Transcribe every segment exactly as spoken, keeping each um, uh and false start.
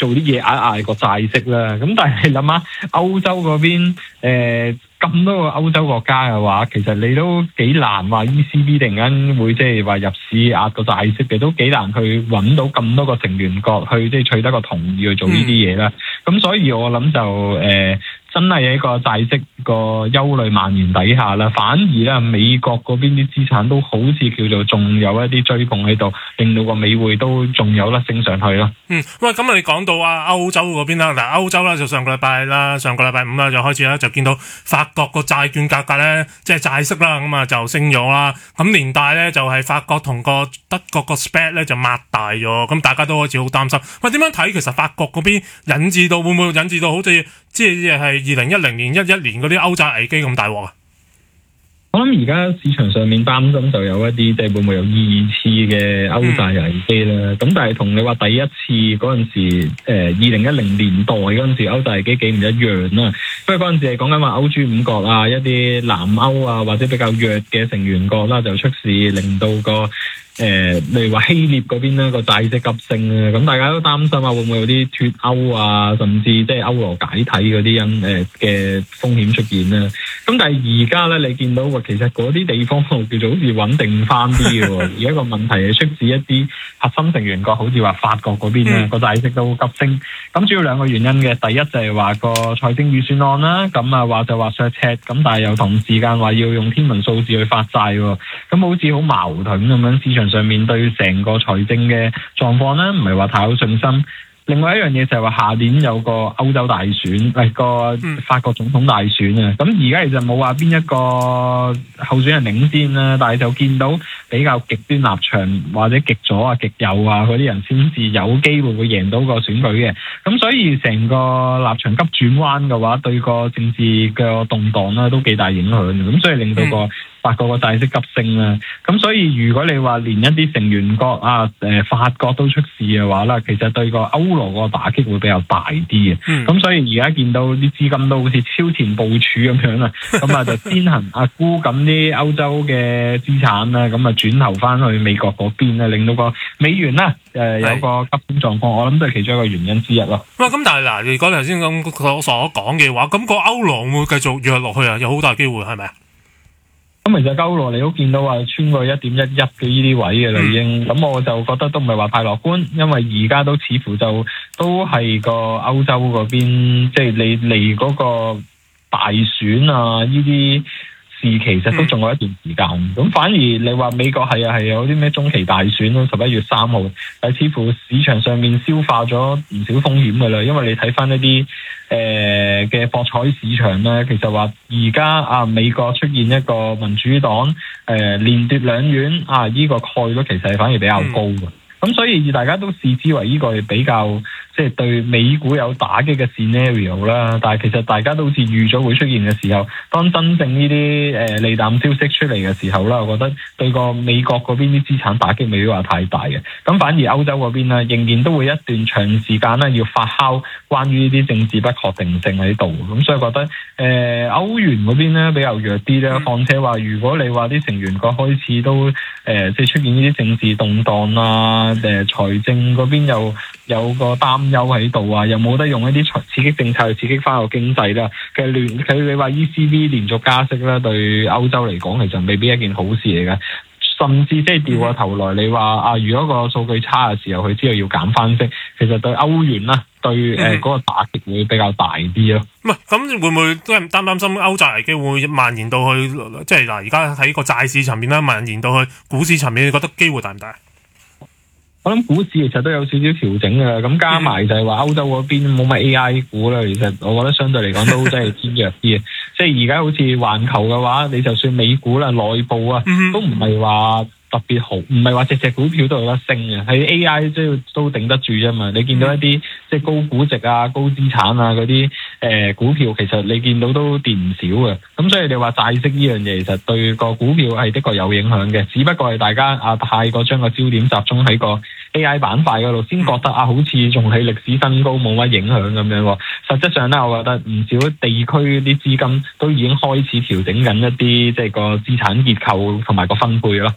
做啲嘢壓壓個債息啦。咁但係你諗下歐洲嗰邊誒咁多個歐洲國家嘅話，其實你都幾難話 E C B 突然間會即係話入市壓個債息嘅，都幾難去揾到咁多個成員國去即係取得個同意去做呢啲嘢啦。咁、嗯、所以我諗就誒。呃真係喺個債息個憂慮蔓延底下啦，反而咧美國嗰邊啲資產都好似叫做仲有一啲追捧喺度，令到個美匯都仲有得升上去咯。 嗯，喂，咁你講到啊歐洲嗰邊啦，嗱歐洲啦就上個禮拜啦，上個禮拜五啦就開始啦，就見到法國個債券價格咧，即係債息啦，咁啊就升咗啦。咁連帶咧就係法國同個德國個 spread 咧就擘大咗，咁大家都開始好擔心。喂，點樣睇？其實法國嗰邊引致到會唔會引致到好似即係係二零一零年、一一年嗰啲歐債危機咁大鑊啊？ 我諗而家市場上面擔心就有一啲即係會唔會有二次嘅歐債危機啦。咁、嗯、但係同你話第一次嗰陣時，誒二零一零年代嗰陣時歐債危機幾唔一樣啦。因為嗰陣時係講緊話歐豬五國啊，一啲南歐啊或者比較弱嘅成員國啦，就出事令到個。誒、呃，例如話希臘嗰邊咧個債息急升啊，咁大家都擔心啊，會唔會有啲脫歐啊，甚至即係歐羅解體嗰啲因誒嘅風險出現咧？咁但係而家咧，你見到話其實嗰啲地方叫做好似穩定翻啲嘅，而家個問題係出自一啲核心成員國，好似話法國嗰邊咧個債息都急升。咁主要兩個原因嘅，第一就係話個財政預算案啦，咁啊話就話削赤，咁但係又同時間話要用天文數字去發債，咁好似好矛盾咁樣市場上面對成個財政嘅狀況咧，唔係話太有信心。另外一樣嘢就係話下年有個歐洲大選，係個法國總統大選啊。咁而家其實冇話邊一個候選人領先啦，但係就見到比較極端立場或者極左啊、極右啊嗰啲人先至有機會會贏到個選舉嘅。咁所以成個立場急轉彎嘅話，對個政治嘅動盪啦都幾大影響。咁所以令到個法國個債息急升啦。咁所以如果你話連一啲成員國啊，誒法國都出事嘅話啦，其實對個歐羅個打擊會比較大啲嘅。咁、嗯、所以而家見到啲資金都好似超前部署咁樣啦，咁啊就先行啊沽緊啲歐洲嘅資產啦，咁啊轉頭翻去美國嗰邊咧，令到個美元啦誒、呃、有個急升狀況，我諗都係其中一個原因之一咯。 喂，咁但係嗱，如果頭先咁我所講嘅話，咁、個歐羅會繼續弱落去啊？有好大機會係咪啊？ 咁其實歐羅你都見到話穿過一點一一嘅呢啲位嘅啦，已經咁我就覺得都唔係話太樂觀，因為而家都似乎就都係個歐洲嗰邊，即係你離嗰個大選啊呢啲事其實都仲有一段時間。咁、嗯、反而你話美國係啊係有啲咩中期大選咯，十一月三號，但係似乎市場上面消化咗唔少風險㗎啦，因為你睇翻一啲誒嘅博彩市場咧，其實話而家啊美國出現一個民主黨誒、呃、連奪兩院啊，呢、這個概率其實係反而比較高嘅。咁、嗯、所以大家都視之為呢個係比較即係、就是、對美股有打擊嘅 scenario 啦。但係其實大家都好似預咗會出現嘅時候，當真正呢啲誒利淡消息出嚟嘅時候啦，我覺得對個美國嗰邊啲資產打擊未必話太大嘅。咁反而歐洲嗰邊咧，仍然都會一段長時間咧要發酵關於呢啲政治不確定性喺度。咁所以覺得誒、呃、歐元嗰邊咧比較弱啲咧。況且話如果你話啲成員國開始都誒、呃、即係出現呢啲政治動盪啊，誒財政嗰邊又有個擔憂喺度啊，又冇得用一啲刺激政策去刺激翻個經濟啦。其實聯佢你話 E C B 連續加息啦，對歐洲嚟講其實未必一件好事嚟嘅。甚至即係掉個頭來，你話啊，如果個數據差嘅時候，佢之後要減翻息，其實對歐元啦，對誒嗰、呃那個打擊會比較大啲咯。 唔係咁會唔會都係擔擔心歐債危機會蔓延到去，即係嗱而家喺個債市層面啦，蔓延到去股市層面，你覺得機會大唔大？ 我諗股市其實都有少少調整嘅，咁加埋就係話歐洲嗰邊冇乜 A I 股啦，其實我覺得相對嚟講都真係偏弱啲嘅。即係而家好似環球嘅話，你就算美股啦、內部啊，都唔係話特別好，唔係話隻隻股票都有得升嘅，喺 A I 即係都頂得住啫嘛。你見到一啲即係高估值啊、高資產啊嗰啲誒股票，其實你見到都跌唔少嘅。咁所以你話債息呢樣嘢，其實對個股票係的確有影響嘅，只不過係大家啊太過將個焦點集中喺個 A I 板塊嗰度，先覺得啊好似仲喺歷史新高，冇乜影響咁樣。實質上咧，我覺得唔少地區啲資金都已經開始調整緊一啲即係個資產結構同埋個分配咯。 明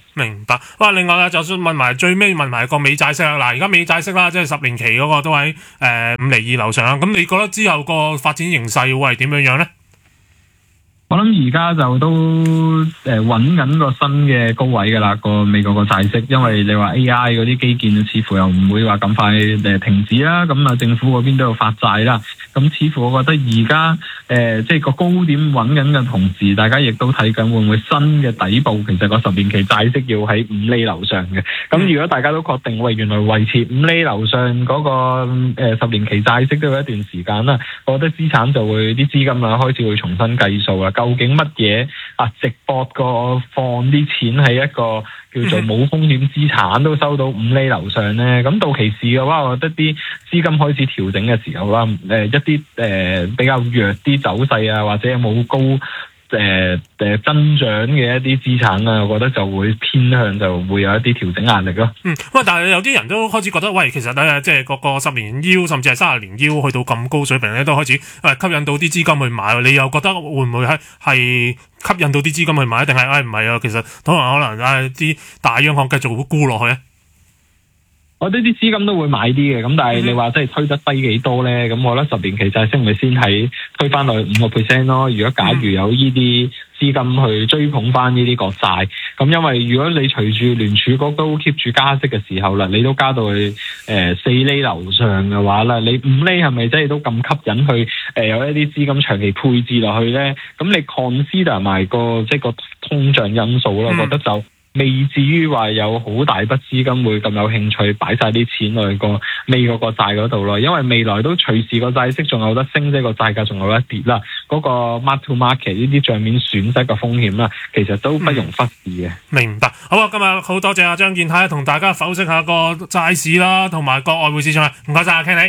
白。哇！另外咧，就算問埋最尾問埋個美債息啦。嗱，而家美債息啦，即係十年期嗰個都喺誒五厘二樓上。咁你覺得之後個發展形勢會係點樣樣咧？ 我諗而家就都誒揾緊個新嘅高位㗎啦，個美國個債息，因為你話 A I 嗰啲基建似乎又唔會話咁快誒停止啦，咁啊政府嗰邊都有發債啦，咁似乎我覺得而家誒即係個高點揾緊嘅同時，大家亦都睇緊會唔會新嘅底部，其實個十年期債息要喺五厘樓上嘅。咁如果大家都確定喂原來維持五厘樓上嗰個誒十年期債息都有一段時間啦，我覺得資產就會啲資金啊開始會重新計數啊。究竟乜嘢啊？直播個放啲錢喺一個叫做冇風險資產都收到五厘樓上咧？咁到期時嘅話，我覺得啲資金開始調整嘅時候啦，誒、呃、一啲誒、呃、比較弱啲走勢啊，或者有冇高誒誒、呃、增長嘅一啲資產啊，我覺得就會偏向就會有一啲調整壓力咯。 嗯，喂，但係有啲人都開始覺得，喂，其實咧，即係個個十年腰，甚至係三十年腰，去到咁高水平咧，都開始誒吸引到啲資金去買。你又覺得會唔會係係吸引到啲資金去買，定係誒唔係啊？其實可能可能誒啲大央行繼續會沽落去咧。 我覺得啲資金都會買啲嘅，咁但係你話即係推得低幾多咧？咁我覺得十年期債息咪先係推翻落去五個 percent 咯。如果假如有呢啲資金去追捧翻呢啲國債，咁因為如果你隨住聯儲局都 keep 住加息嘅時候啦，你都加到去誒四厘樓上嘅話啦，你五厘係咪真係都咁吸引去誒、呃、有一啲資金長期配置落去咧？咁你 consider 埋個即係個通脹因素咯，我覺得就未至於話有好大筆資金會咁有興趣擺晒啲錢落去個美國個債嗰度咯，因為未來都隨時個債息仲有得升，即係個債價仲有得跌啦。嗰、那個 mark to market 呢啲帳面損失嘅風險啦，其實都不容忽視嘅、嗯。明白。好啊，今日好多謝阿張健太同大家剖析下個債市啦，同埋個外匯市場。唔該晒阿 Ken 你。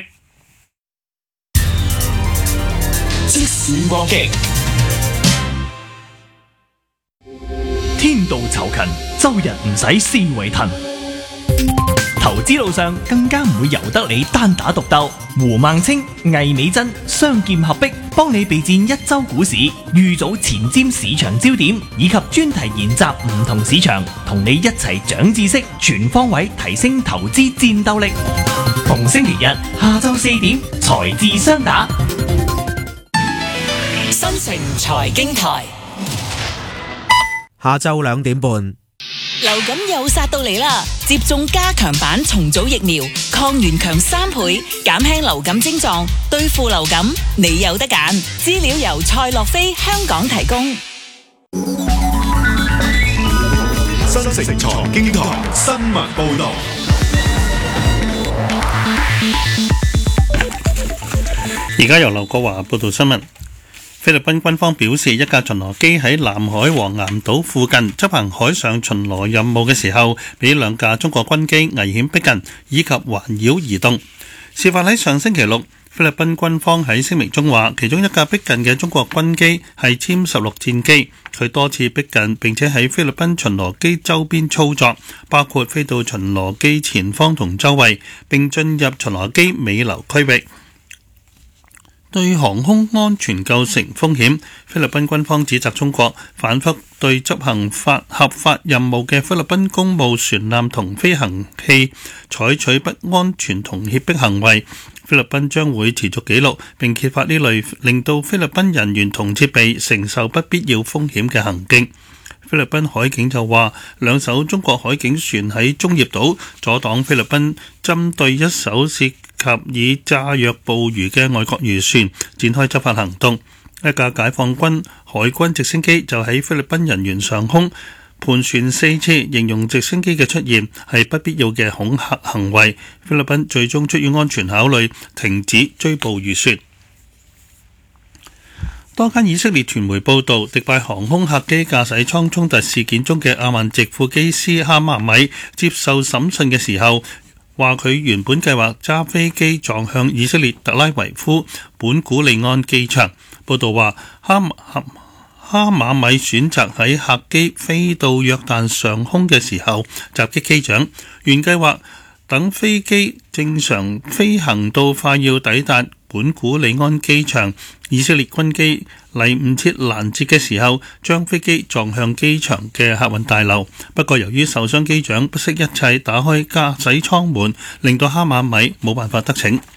即時光擊。天道酬勤，周日唔使思維騰。投資路上更加唔會由得你單打獨鬥。胡孟青、魏美珍雙劍合璧，幫你備戰一周股市，預早前瞻市場焦點，以及專題研習唔同市場，同你一齊長知識，全方位提升投資戰鬥力。逢星期日下晝四點，財智雙打。 新城財經台。 下晝兩點半， 流感又殺到嚟啦！接種加強版重組疫苗，抗原強三倍，減輕流感症狀，對付流感你有得揀。資料由蔡樂飛香港提供。 新城財經台新聞報道。 而家由劉國華報道新聞。菲律賓軍方表示，一架巡邏機喺南海黃岩島附近執行海上巡邏任務嘅時候，俾兩架中國軍機危險逼近，以及環繞移動。事發喺上星期六，菲律賓軍方喺聲明中話，其中一架逼近嘅中國軍機係殲十六戰機，佢多次逼近並且喺菲律賓巡邏機周邊操作，包括飛到巡邏機前方同周圍，並進入巡邏機尾流區域，對航空安全構成風險。菲律賓軍方指責中國反覆對執行法合法任務嘅菲律賓公務船艦同飛行器採取不安全同脅迫行為。菲律賓將會持續記錄並揭發呢類令到菲律賓人員同設備承受不必要風險嘅行徑。菲律賓海警就話，兩艘中國海警船喺中業島阻擋菲律賓針對一艘涉及以炸藥捕魚嘅外國漁船展開執法行動。一架解放軍海軍直升機就喺菲律賓人員上空盤旋四次，形容直升機嘅出現係不必要嘅恐嚇行為。菲律賓最終出於安全考慮，停止追捕漁船。多間以色列傳媒報道，迪拜航空客機駕駛艙衝突事件中嘅阿曼籍副機師哈馬米接受審訊嘅時候，話佢原本計劃揸飛機撞向以色列特拉維夫本古利安機場。報道話，哈哈哈馬米選擇喺客機飛到約旦上空嘅時候襲擊機長，原計劃等飛機正常飛行到快要抵達本古里安機場，以色列軍機嚟唔切攔截嘅時候，將飛機撞向機場嘅客運大樓。不過由於受傷機長不惜一切打開駕駛艙門，令到哈馬米冇辦法得逞。